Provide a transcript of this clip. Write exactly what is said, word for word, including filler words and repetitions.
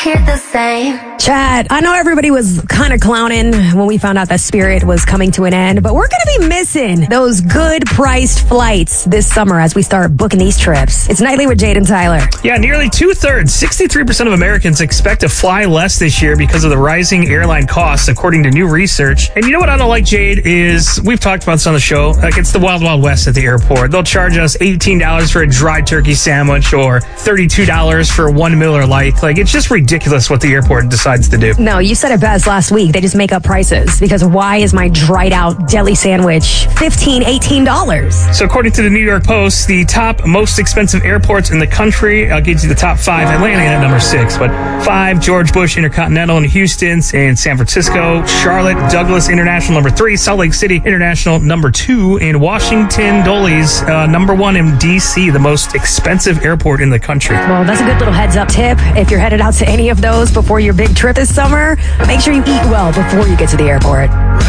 Hear the same. Chad, I know everybody was kind of clowning when we found out that Spirit was coming to an end, but we're going to be missing those good priced flights this summer as we start booking these trips. It's Nightly with Jade and Tyler. Yeah, nearly two-thirds, sixty-three percent of Americans expect to fly less this year because of the rising airline costs, according to new research. And you know what I don't like, Jade, is we've talked about this on the show. Like, it's the Wild Wild West at the airport. They'll charge us eighteen dollars for a dry turkey sandwich or thirty-two dollars for one Miller Lite. Like, it's just ridiculous what the airport decides to do. No, you said it best last week. They just make up prices because why is my dried out deli sandwich fifteen dollars, eighteen dollars? So according to the New York Post, the top most expensive airports in the country, I'll give you the top five. Atlanta at number six, but five, George Bush Intercontinental in Houston and San Francisco, Charlotte Douglas International number three, Salt Lake City International number two, and Washington Dulles uh, number one in D C, the most expensive airport in the country. Well, that's a good little heads up tip. If you're headed out to any of those before your big trip this summer, make sure you eat well before you get to the airport.